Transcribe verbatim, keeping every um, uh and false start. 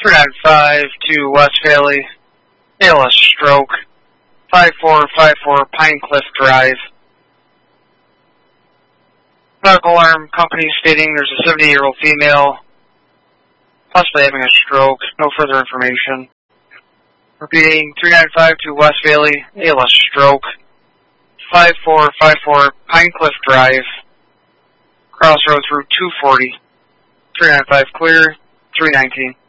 three nine five to West Valley, A L S stroke, five four five four Pine Cliff Drive. Medical alarm company stating there's a seventy-year-old female possibly having a stroke. No further information. Repeating, three nine five to West Valley, A L S stroke, five four five four Pine Cliff Drive, Crossroads Route two forty, three nine five clear, three nineteen.